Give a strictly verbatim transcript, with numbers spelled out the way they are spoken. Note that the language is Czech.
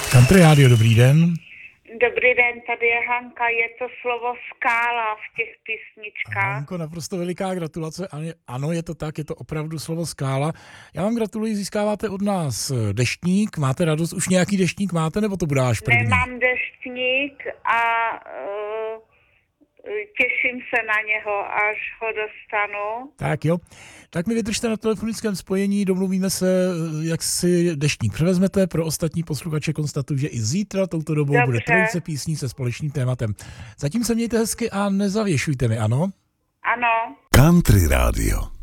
Country Radio, dobrý den. Dobrý den, tady je Hanka, je to slovo skála v těch písničkách. Hanko, naprosto veliká gratulace. Ano, je to tak, je to opravdu slovo skála. Já vám gratuluji, získáváte od nás deštník. Máte radost? Už nějaký deštník máte, nebo to bude až první? Nemám deštník a uh, těším se na něho, až ho dostanu. Tak jo. Tak mi vydržte na telefonickém spojení, domluvíme se, jak si deštník převezmete. Pro ostatní posluchače konstatuji, že i zítra touto dobou Dobře. bude trojice písní se společným tématem. Zatím se mějte hezky a nezavěšujte mi, ano? Ano. Country Radio.